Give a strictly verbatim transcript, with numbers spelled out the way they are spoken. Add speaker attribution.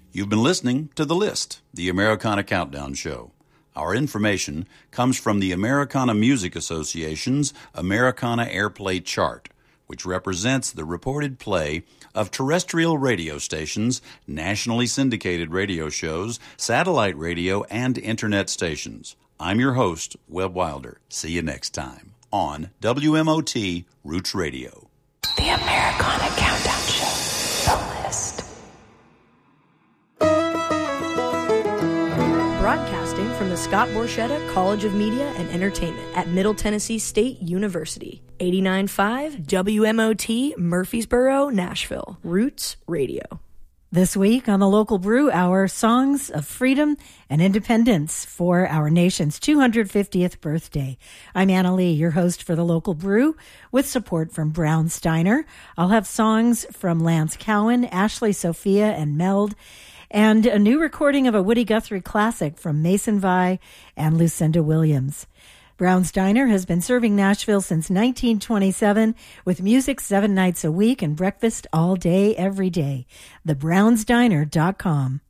Speaker 1: You've been listening to The List, the Americana Countdown Show. Our information comes from the Americana Music Association's Americana Airplay Chart, which represents the reported play of terrestrial radio stations, nationally syndicated radio shows, satellite radio, and internet stations. I'm your host, Webb Wilder. See you next time on W M O T Roots Radio.
Speaker 2: The Americana Countdown Show. The List.
Speaker 3: Broadcasting from the Scott Borchetta College of Media and Entertainment at Middle Tennessee State University. eighty-nine point five W M O T Murfreesboro, Nashville. Roots Radio.
Speaker 4: This week on the Local Brew Hour, songs of freedom and independence for our nation's two hundred fiftieth birthday. I'm Anna Lee, your host for the Local Brew, with support from Brown Steiner. I'll have songs from Lance Cowan, Ashley Sophia, and Meld, and a new recording of a Woody Guthrie classic from Mason Vi and Lucinda Williams. Brown Steiner has been serving Nashville since nineteen twenty-seven with music seven nights a week and breakfast all day, every day. the browns diner dot com.